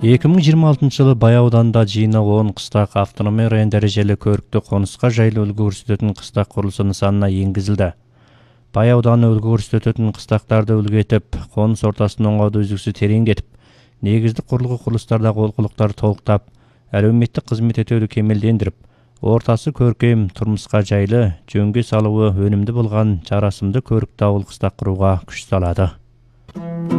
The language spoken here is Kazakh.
2026 жылы Бай ауданында жиыны 10 қыстақ автономия район дәрежелі көрікті қонысқа жайлы үлгі көрсететін қыстақ құрылысы нысанына енгізілді. Бай ауданы үлгі көрсететін қыстақтарды үлгі етіп, қоныс ортасын оңауды үзіксіз тереңдетіп, негізді құрылғы құрылыстардағы олқылықтарды толықтап, әлеуметтік қызмет етуді кемелдендіріп, ортасы көркем, тұрмысқа жайлы, жөнге салуы өнімді болған жарасымды көрікті ауыл қыстақ құруға күш салады.